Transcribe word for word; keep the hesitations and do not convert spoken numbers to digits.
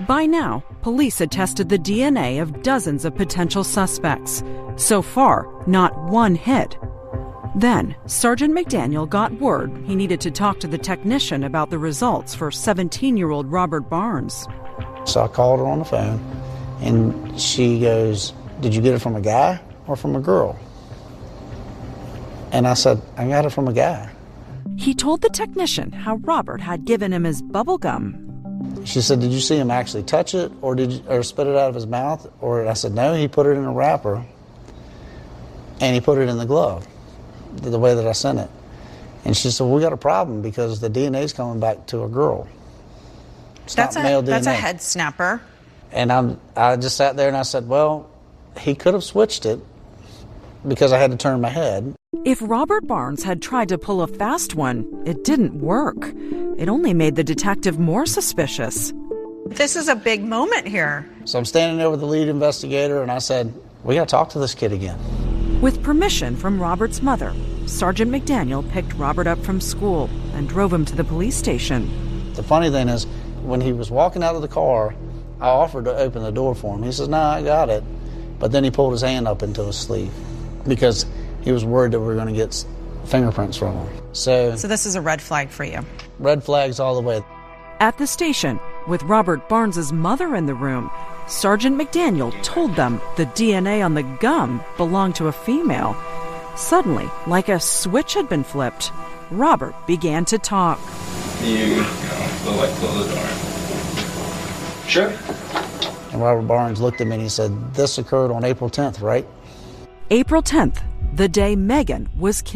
By now, police had tested the D N A of dozens of potential suspects. So far, not one hit. Then, Sergeant McDaniel got word he needed to talk to the technician about the results for seventeen-year-old Robert Barnes. So I called her on the phone, and she goes, "Did you get it from a guy or from a girl?" And I said, "I got it from a guy." He told the technician how Robert had given him his bubble gum. She said, "Did you see him actually touch it or did you, or spit it out of his mouth?" Or I said, "No, he put it in a wrapper and he put it in the glove, the way that I sent it." And she said, "We got a problem because the D N A is coming back to a girl. It's that's not a, male D N A." That's a head snapper. And I'm, I just sat there and I said, well, he could have switched it because I had to turn my head. If Robert Barnes had tried to pull a fast one, it didn't work. It only made the detective more suspicious. This is a big moment here. So I'm standing there with the lead investigator and I said, we got to talk to this kid again. With permission from Robert's mother, Sergeant McDaniel picked Robert up from school and drove him to the police station. The funny thing is, when he was walking out of the car, I offered to open the door for him. He says, "No, I got it." But then he pulled his hand up into his sleeve because he was worried that we were going to get fingerprints from him. So, so this is a red flag for you. Red flags all the way. At the station, with Robert Barnes' mother in the room, Sergeant McDaniel told them the D N A on the gum belonged to a female. Suddenly, like a switch had been flipped, Robert began to talk. You go. Go like close the door. Sure. And Robert Barnes looked at me and he said, "This occurred on April tenth, right?" April tenth, the day Megan was killed.